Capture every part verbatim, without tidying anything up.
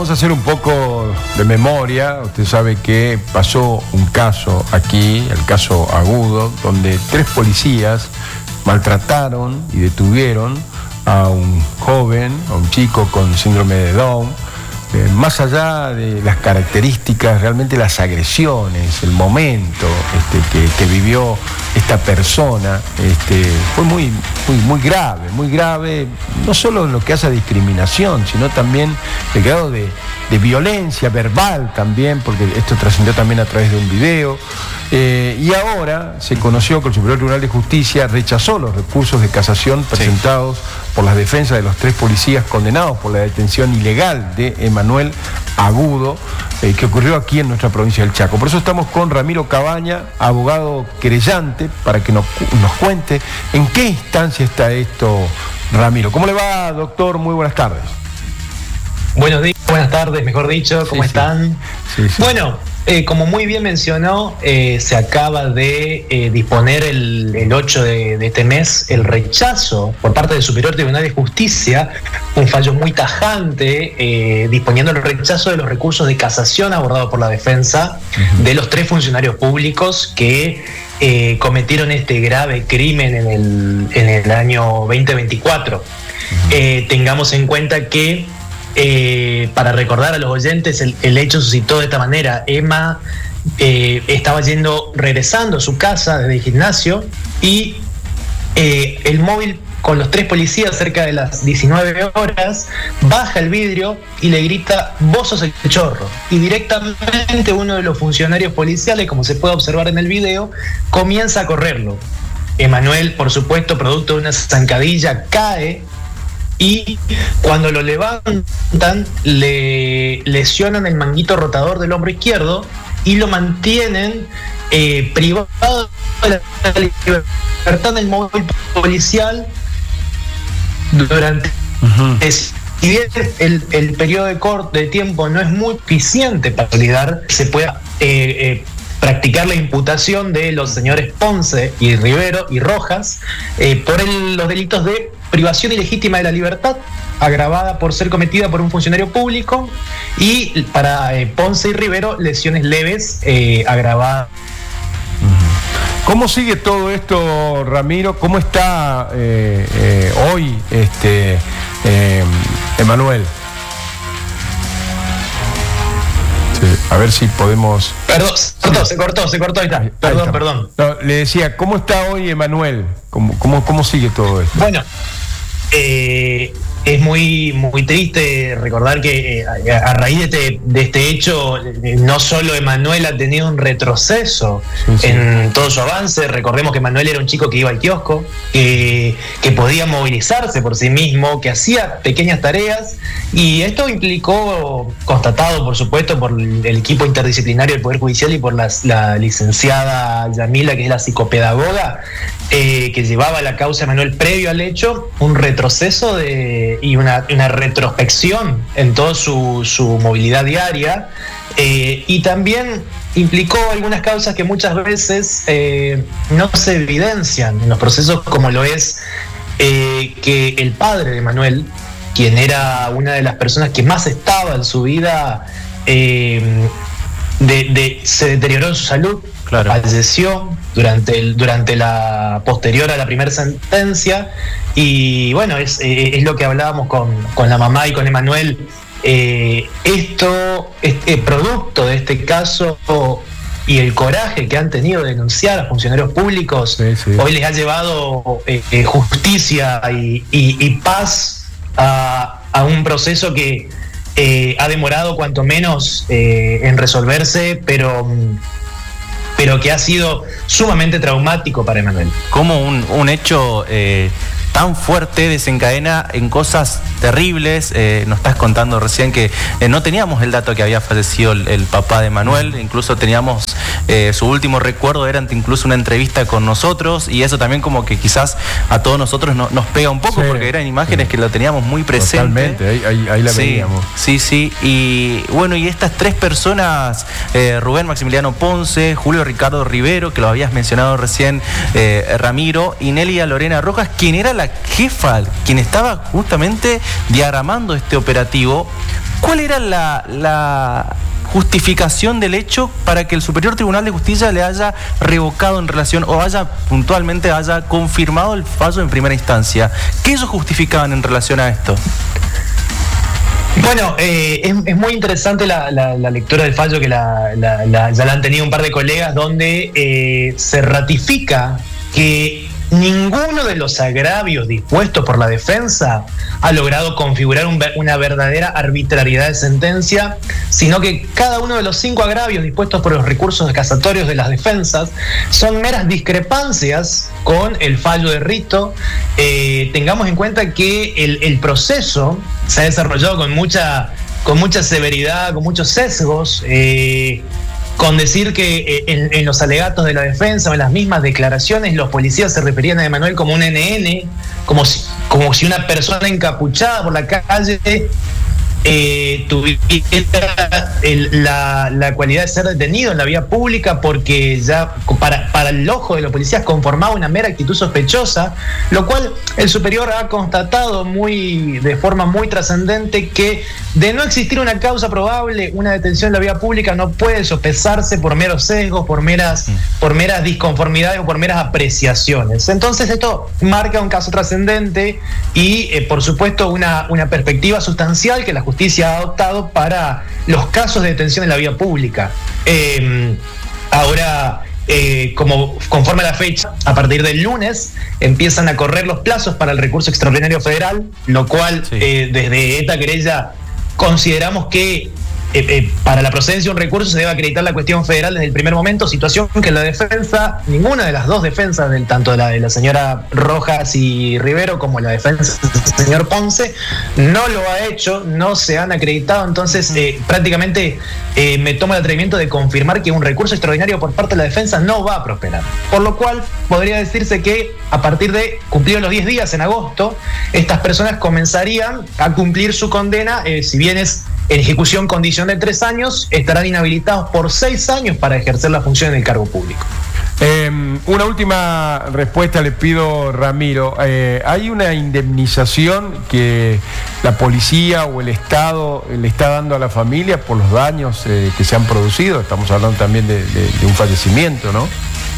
vamos a hacer un poco de memoria. Usted sabe que pasó un caso aquí, el caso Agudo, donde tres policías maltrataron y detuvieron a un joven, a un chico con síndrome de Down. Eh, más allá de las características, realmente las agresiones, el momento este, que, que vivió esta persona este, fue muy, muy, muy grave, muy grave, no solo en lo que hace a discriminación, sino también el grado de, de violencia verbal también, porque esto trascendió también a través de un video. Eh, y ahora se conoció que el Superior Tribunal de Justicia rechazó los recursos de casación presentados sí. por las defensas de los tres policías condenados por la detención ilegal de Emanuel Agudo, eh, que ocurrió aquí en nuestra provincia del Chaco. Por eso estamos con Ramiro Cabaña, abogado querellante, para que nos, nos cuente en qué instancia está esto, Ramiro. ¿Cómo le va, doctor? Muy buenas tardes. Buenos días, buenas tardes, mejor dicho, ¿cómo sí, están? Sí, sí. Bueno, eh, como muy bien mencionó, eh, se acaba de eh, disponer el, el ocho de, de este mes el rechazo por parte del Superior Tribunal de Justicia, un fallo muy tajante, eh, disponiendo el rechazo de los recursos de casación abordados por la defensa uh-huh. de los tres funcionarios públicos que eh, cometieron este grave crimen en el, en el año veinte veinticuatro. Uh-huh. Eh, tengamos en cuenta que Eh, para recordar a los oyentes, el, el hecho suscitó de esta manera. Emma eh, estaba yendo, regresando a su casa desde el gimnasio y eh, el móvil con los tres policías cerca de las diecinueve horas baja el vidrio y le grita: "Vos sos el chorro". Y directamente uno de los funcionarios policiales, como se puede observar en el video, comienza a correrlo. Emanuel, por supuesto, producto de una zancadilla, cae. Y cuando lo levantan, le lesionan el manguito rotador del hombro izquierdo y lo mantienen eh, privado de la libertad del móvil policial durante... Uh-huh. Si bien el, el periodo de corte de tiempo no es muy eficiente para validar, se pueda eh, eh, practicar la imputación de los señores Ponce y Rivero y Rojas eh, por el, los delitos de privación ilegítima de la libertad, agravada por ser cometida por un funcionario público, y para eh, Ponce y Rivero, lesiones leves eh, agravadas. ¿Cómo sigue todo esto, Ramiro? ¿Cómo está eh, eh, hoy este eh, Emanuel? Sí, a ver si podemos... Perdón, se cortó, se cortó, se cortó, ahí está. Perdón, ahí está. perdón. No, le decía, ¿cómo está hoy Emanuel? ¿Cómo, cómo, cómo sigue todo esto? Bueno, eh, es muy, muy triste recordar que eh, a raíz de este, de este hecho, eh, no solo Emanuel ha tenido un retroceso sí, sí. en todo su avance. Recordemos que Emanuel era un chico que iba al kiosco, que, que podía movilizarse por sí mismo, que hacía pequeñas tareas, y esto implicó, constatado por supuesto por el equipo interdisciplinario del Poder Judicial y por la, la licenciada Yamila, que es la psicopedagoga, eh, que llevaba la causa Emanuel previo al hecho, un retroceso de y una, una retrospección en toda su, su movilidad diaria, eh, y también implicó algunas causas que muchas veces eh, no se evidencian en los procesos, como lo es eh, que el padre de Emanuel, quien era una de las personas que más estaba en su vida, eh, de, de, se deterioró en su salud, claro. falleció durante, el, durante la posterior a la primera sentencia. Y bueno, es, es lo que hablábamos con, con la mamá y con Emanuel. Eh, esto, este producto de este caso y el coraje que han tenido de denunciar a funcionarios públicos, sí, sí. hoy les ha llevado eh, justicia y, y, y paz a, a un proceso que eh, ha demorado cuanto menos eh, en resolverse, pero... pero que ha sido sumamente traumático para Emanuel. Como un, un hecho eh, tan fuerte desencadena en cosas terribles. Eh, nos estás contando recién que eh, no teníamos el dato que había fallecido el, el papá de Emanuel, incluso teníamos eh, su último recuerdo, era incluso una entrevista con nosotros, y eso también como que quizás a todos nosotros no, nos pega un poco, sí, porque eran imágenes sí. que lo teníamos muy presente. Totalmente, ahí, ahí, ahí la sí, veíamos. Sí, sí, y bueno, y estas tres personas, eh, Rubén Maximiliano Ponce, Julio Ricardo Rivero, que lo habías mencionado recién, eh, Ramiro, y Nelia Lorena Rojas, quien era la jefa, quien estaba justamente diagramando este operativo, ¿Cuál era la, la justificación del hecho para que el Superior Tribunal de Justicia le haya revocado en relación o haya puntualmente haya confirmado el fallo en primera instancia? ¿Qué ellos justificaban en relación a esto? Bueno, eh, es, es muy interesante la, la, la lectura del fallo que la, la, la, ya la han tenido un par de colegas, donde eh, se ratifica que ninguno de los agravios dispuestos por la defensa ha logrado configurar un, una verdadera arbitrariedad de sentencia, sino que cada uno de los cinco agravios dispuestos por los recursos casatorios de las defensas son meras discrepancias con el fallo de rito. Eh, tengamos en cuenta que el, el proceso se ha desarrollado con mucha, con mucha severidad, con muchos sesgos, eh, con decir que en, en los alegatos de la defensa o en las mismas declaraciones los policías se referían a Emanuel como un ene ene, como si, como si una persona encapuchada por la calle eh, tuviera el, la, la cualidad de ser detenido en la vía pública, porque ya para, para el ojo de los policías conformaba una mera actitud sospechosa, lo cual el superior ha constatado muy, de forma muy trascendente, que de no existir una causa probable, una detención en la vía pública no puede sopesarse por meros sesgos, por meras, por meras disconformidades o por meras apreciaciones. Entonces esto marca un caso trascendente y eh, por supuesto una, una perspectiva sustancial que la justicia ha adoptado para los casos de detención en la vía pública. Eh, ahora... Eh, como conforme a la fecha, a partir del lunes empiezan a correr los plazos para el recurso extraordinario federal, lo cual sí. eh, desde esta querella consideramos que eh, eh, para la procedencia de un recurso se debe acreditar la cuestión federal desde el primer momento, situación que la defensa, ninguna de las dos defensas, del, tanto de la de la señora Rojas y Rivero como la defensa del señor Ponce, no lo ha hecho, no se han acreditado. Entonces eh, prácticamente eh, me tomo el atrevimiento de confirmar que un recurso extraordinario por parte de la defensa no va a prosperar, por lo cual podría decirse que a partir de cumplidos los diez días en agosto, estas personas comenzarían a cumplir su condena, eh, si bien es en ejecución condición de tres años, estarán inhabilitados por seis años para ejercer la función en el cargo público. Eh, una última respuesta le pido, Ramiro. Eh, ¿Hay una indemnización que la policía o el Estado le está dando a la familia por los daños eh, que se han producido? Estamos hablando también de, de, de un fallecimiento, ¿no?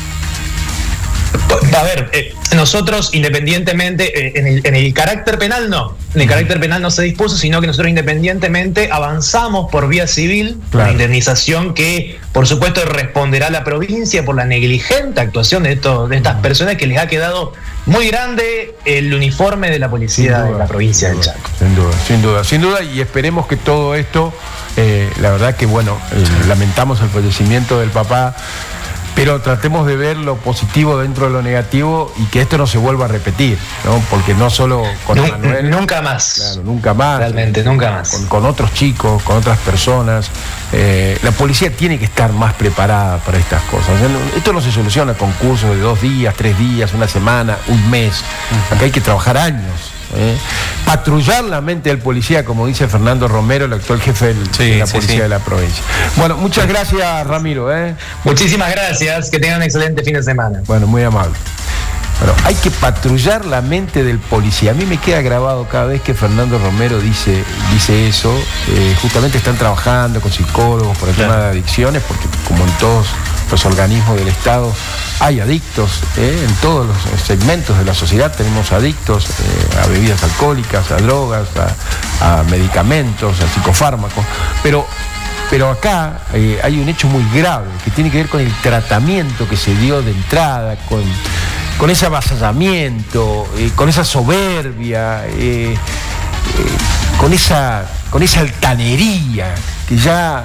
A ver, eh, nosotros independientemente, eh, en, el, en el carácter penal no, en el carácter penal no se dispuso, sino que nosotros independientemente avanzamos por vía civil, claro, una indemnización que por supuesto responderá a la provincia por la negligente actuación de, esto, de estas personas, que les ha quedado muy grande el uniforme de la policía duda, de la provincia del Chaco. Sin duda, sin duda, sin duda, y esperemos que todo esto, eh, la verdad que bueno, eh, lamentamos el fallecimiento del papá, pero tratemos de ver lo positivo dentro de lo negativo y que esto no se vuelva a repetir, ¿no? Porque no solo con no, Emanuel, nunca más. Claro, nunca más. Realmente, nunca más. Con, con otros chicos, con otras personas. Eh, la policía tiene que estar más preparada para estas cosas. Esto no se soluciona con cursos de dos días, tres días, una semana, un mes. Uh-huh. Acá hay que trabajar años. ¿Eh? Patrullar la mente del policía, como dice Fernando Romero, el actual jefe del, sí, de la policía sí, sí. de la provincia. Bueno, muchas gracias, Ramiro. ¿eh? Muchísimas gracias, que tengan un excelente fin de semana. Bueno, muy amable. Bueno, hay que patrullar la mente del policía. A mí me queda grabado cada vez que Fernando Romero dice, dice eso. Eh, justamente están trabajando con psicólogos por el claro. tema de adicciones, porque como en todos los organismos del Estado hay adictos, ¿eh? En todos los segmentos de la sociedad tenemos adictos eh, a bebidas alcohólicas, a drogas, a, a medicamentos, a psicofármacos, pero, pero acá eh, hay un hecho muy grave que tiene que ver con el tratamiento que se dio de entrada, con, con ese avasallamiento, eh, con esa soberbia, eh, eh, con, esa, con esa altanería que ya...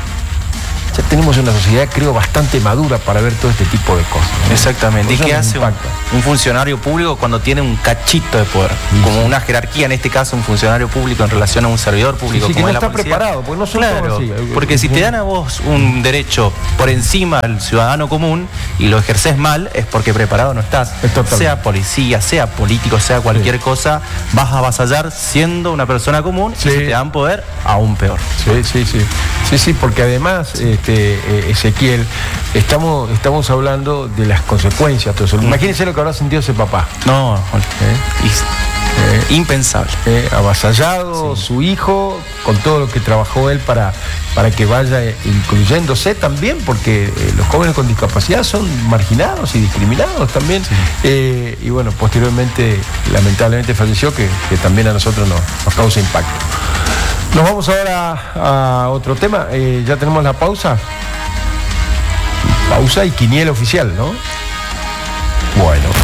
Ya tenemos una sociedad, creo, bastante madura para ver todo este tipo de cosas, ¿no? Exactamente. ¿Y qué hace un, un funcionario público cuando tiene un cachito de poder? Sí, como sí. una jerarquía, en este caso un funcionario público en relación a un servidor público. Sí, sí, como que no es la está policía. preparado, porque no son claro, todos así. Porque si te dan a vos un derecho por encima del ciudadano común y lo ejerces mal, es porque preparado no estás. Sea policía, sea político, sea cualquier sí. cosa, vas a avasallar siendo una persona común sí. y si te dan poder, aún peor. Sí, sí, sí. Sí, sí, porque además... Este, Ezequiel, estamos, estamos hablando de las consecuencias. Todo eso. Imagínense lo que habrá sentido ese papá. No, ¿eh? Eh, Impensable. Eh, avasallado, sí. Su hijo, con todo lo que trabajó él para, para que vaya incluyéndose también, porque eh, los jóvenes con discapacidad son marginados y discriminados también. Sí. Eh, y bueno, posteriormente, lamentablemente falleció, que, que también a nosotros nos, nos causa impacto. Nos vamos ahora a, a otro tema. Eh, ya tenemos la pausa. Pausa y quiniela oficial, ¿no? Bueno.